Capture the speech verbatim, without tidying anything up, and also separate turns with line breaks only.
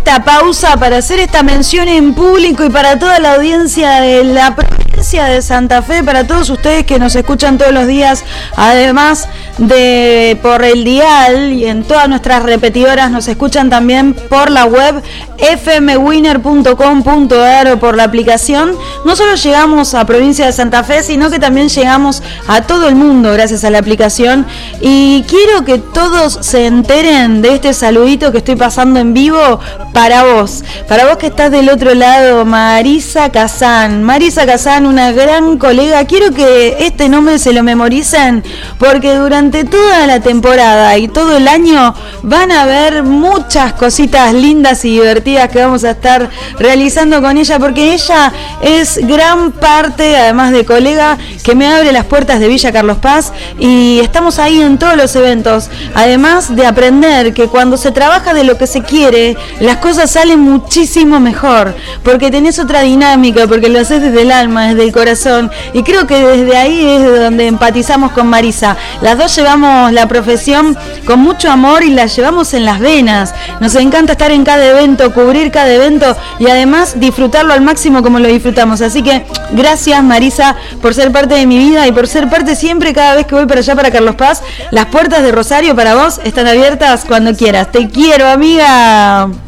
esta pausa para hacer esta mención en público y para toda la audiencia de la provincia de Santa Fe, para todos ustedes que nos escuchan todos los días, además de por el dial y en todas nuestras repetidoras, nos escuchan también por la web f m winner punto com punto a r o por la aplicación. No solo llegamos a provincia de Santa Fe, sino que también llegamos a todo el mundo gracias a la aplicación, y quiero que todos se enteren de este saludito que estoy pasando en vivo para vos, para vos que estás del otro lado, Marisa Kazán. Marisa Kazán, una gran colega. Quiero que este nombre se lo memoricen porque durante toda la temporada y todo el año van a ver muchas cositas lindas y divertidas que vamos a estar realizando con ella, porque ella es gran parte, además de colega, que me abre las puertas de Villa Carlos Paz, y estamos ahí en todos los eventos, además de aprender que cuando se trabaja de lo que se quiere, las cosas salen muchísimo mejor, porque tenés otra dinámica, porque lo haces desde el alma, desde el corazón, y creo que desde ahí es donde empatizamos con Marisa. Las dos llevamos la profesión con mucho amor y la llevamos en las venas. Nos encanta estar en cada evento, cubrir cada evento y además disfrutarlo al máximo como lo disfrutamos. Así que gracias, Marisa, por ser parte de mi vida y por ser parte siempre cada vez que voy para allá, para Carlos Paz. Las puertas de Rosario para vos están abiertas cuando quieras. Te quiero, amiga.